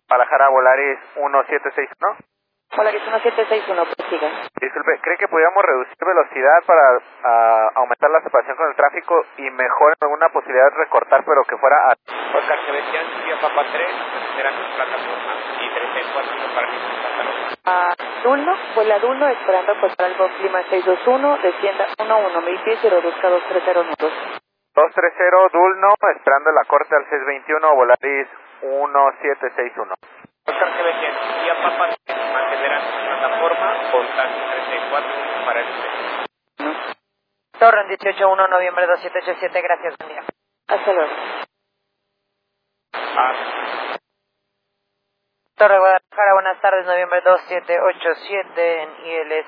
Guadalajara, Volaris 1761. Volaris 1761, prosiga. Disculpe, ¿cree que podríamos reducir velocidad para aumentar la separación con el tráfico y mejor en alguna posibilidad de recortar, pero que fuera a... Oscar Sebastián, Sofía Papa 3, serán en plataforma y 34 para mi pantalón. Dulno, vuela Dulno, esperando pasar al Golf Lima 621, descienda 11, 1010, 02K230 nudos. 230 Dulno, esperando la corte al 621, Volaris 1761. Oscar Sebastián, Sofía Papa 3, mantendrán su plataforma con taxi 34 para el tren. Torre 181, noviembre 2787, gracias, buen día. Hasta luego. Torre Guadalajara, buenas tardes, noviembre 2787 en ILS